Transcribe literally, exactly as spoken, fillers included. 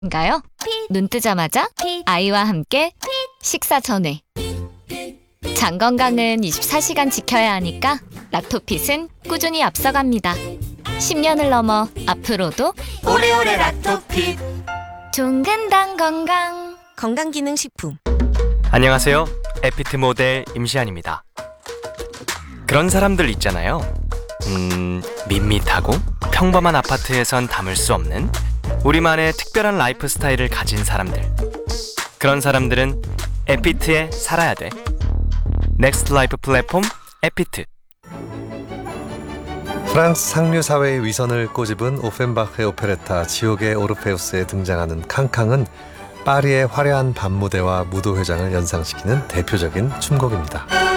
인가요? 눈 뜨자마자 아이와 함께 식사 전에 장 건강은 이십사 시간 지켜야 하니까 락토핏은 꾸준히 앞서갑니다. 십 년을 넘어 앞으로도 오래오래 락토핏 종근당 건강 건강기능식품. 안녕하세요. 에피트 모델 임시안입니다. 그런 사람들 있잖아요. 음, 밋밋하고 평범한 아파트에선 담을 수 없는 우리만의 특별한 라이프 스타일을 가진 사람들. 그런 사람들은 에피트에 살아야 돼. 넥스트 라이프 플랫폼 에피트. 프랑스 상류 사회의 위선을 꼬집은 오펜바흐의 오페레타 지옥의 오르페우스에 등장하는 캉캉은 파리의 화려한 밤무대와 무도회장을 연상시키는 대표적인 춤곡입니다.